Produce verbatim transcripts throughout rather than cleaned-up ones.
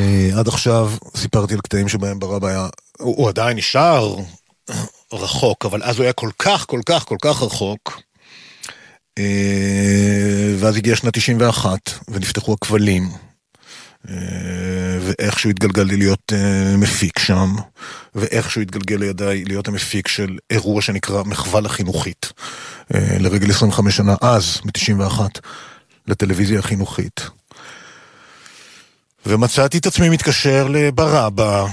עד עכשיו סיפרתי על קטעים שבהם ברב היה, הוא, הוא עדיין נשאר רחוק, אבל אז הוא היה כל כך, כל כך, כל כך רחוק, ואז הגיעה שנת תשעים ואחת, ונפתחו הכבלים, ואיכשהו התגלגל לי להיות מפיק שם, ואיכשהו התגלגל לידיי להיות המפיק של אירוע שנקרא מחווה לחינוכית, לרגל עשרים וחמש שנה, אז, ב-תשעים ואחת, לטלוויזיה החינוכית. ומצאתי את עצמי מתקשר לברבא,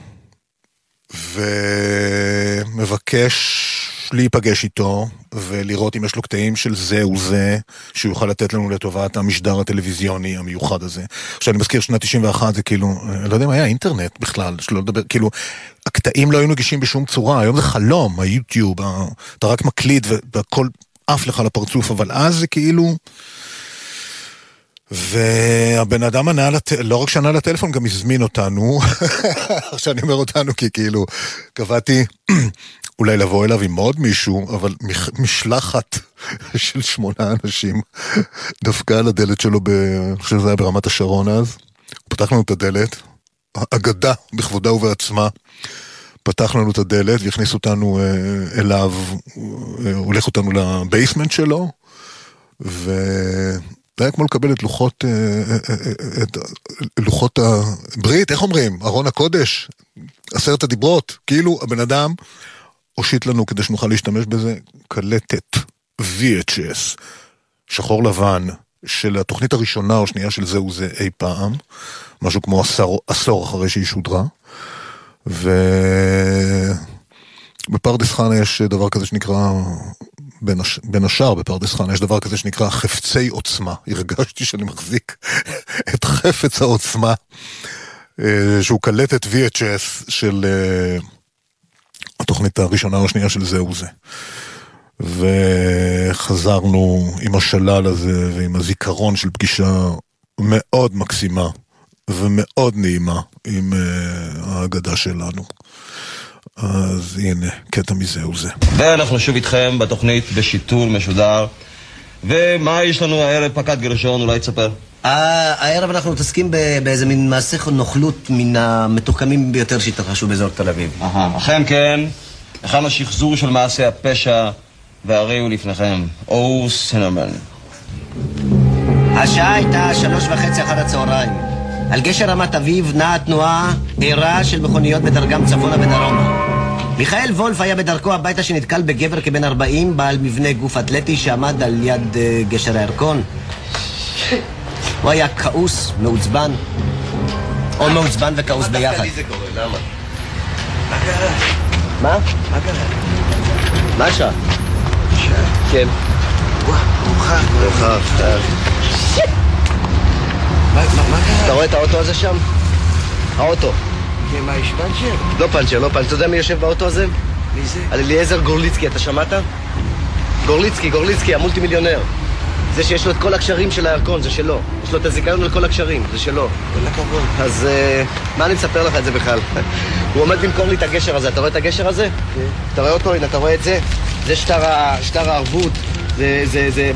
ומבקש להיפגש איתו, ולראות אם יש לו קטעים של זה וזה, שהוא יוכל לתת לנו לטובת המשדר הטלוויזיוני המיוחד הזה. עכשיו אני מזכיר שנת תשעים ואחת, זה כאילו, לא יודע מה היה, אינטרנט בכלל, שלא לדבר, כאילו, הקטעים לא היו נגישים בשום צורה, היום זה חלום, היוטיוב, אתה רק מקליט, והכל עף לך לפרצוף, אבל אז זה כאילו... והבן אדם ענה, לט... לא רק שענה לטלפון, גם הזמין אותנו, עכשיו אני אומר אותנו, כי כאילו, קבעתי אולי לבוא אליו עם עוד מישהו, אבל משלחת של שמונה אנשים, דווקא על הדלת שלו, ב... אני חושב שזה היה ברמת השרון אז, הוא פתח לנו את הדלת, אגדה בכבודה ובעצמה, פתח לנו את הדלת, והכניס אותנו אליו, הולך אותנו לבייסמנט שלו, ו... זה היה כמו לקבל את לוחות, את לוחות הברית, איך אומרים? ארון הקודש, עשרת הדיברות, כאילו הבן אדם הושיט לנו כדי שנוכל להשתמש בזה, קלטת וי אייץ' אס, שחור לבן, של התוכנית הראשונה או שנייה של זהו זה אי פעם, משהו כמו עשור, עשור אחרי שהיא שודרה, ובפרדס חנה יש דבר כזה שנקרא... בין, הש... בין השאר בפרדס חנה יש דבר כזה שנקרא חפצי עוצמה. הרגשתי שאני מחזיק את חפץ העוצמה, שהוא קלטת וי אייץ' אס של התוכנית הראשונה או השנייה של זהו זה. וחזרנו עם השלל הזה ועם הזיכרון של פגישה מאוד מקסימה ומאוד נעימה עם האגדה שלנו. אז הנה, קטע מזהו זה. ואנחנו שוב איתכם בתוכנית בשיתול משודר. ומה יש לנו הערב, פקד גרשון, אולי תספר? הערב אנחנו מתעסקים באיזה מין מעשה נוכלות מן המתוחכמים ביותר שהתרחשו באזור תל אביב. אכן כן, הכנו שחזור של מעשה הפשע, והרי הוא לפניכם, או סינרמן. השעה הייתה שלוש וחצי אחר הצהריים. על גשר רמת אביב נעה תנועה עירה של מכוניות בדרגם צפונה ודרומה. מיכאל וולף היה בדרכו הביתה שנתקל בגבר כבן ארבעים, בעל מבנה גוף אתלטי שעמד על יד uh, גשר הירקון. הוא היה כעוס, מעוצבן, או מעוצבן וכעוס ביחד. דווקא לי זה קורה, למה? מה קרה? מה? מה קרה? מה השעה? שעה? כן. וואו, מאוחר. מאוחר, טוב. מה קרה? אתה רואה את האוטו הזה שם? האוטו. כן, מה, יש פנצ'ר? לא פנצ'ר, לא פנצ'ר. אתה יודע מי יושב באוטו הזה? מי זה? על אליעזר גורליצקי, אתה שמעת? גורליצקי, גורליצקי, המולטי מיליונר. זה שיש לו את כל הקשרים של הירקון, זה שלו. יש לו את הזיכיון לכל הקשרים, זה שלו. כל הכבוד. אז מה אני מספר לך את זה בכלל? הוא עומד למכור לי את הגשר הזה. אתה רואה את הגשר הזה? כן. אתה רואה אותו? הנה, אתה רואה את זה? זה שטר הערבות. זה, זה, זה...